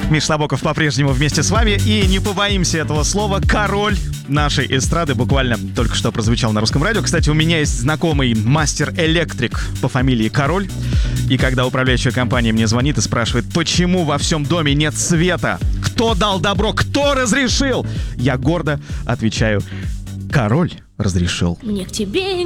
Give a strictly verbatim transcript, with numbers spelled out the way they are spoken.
Миш Набоков по-прежнему вместе с вами. И не побоимся этого слова. Король нашей эстрады буквально только что прозвучал на русском радио. Кстати, у меня есть знакомый мастер-электрик по фамилии Король. И когда управляющая компания мне звонит и спрашивает, почему во всем доме нет света, кто дал добро, кто разрешил, я гордо отвечаю: Король разрешил. Мне к тебе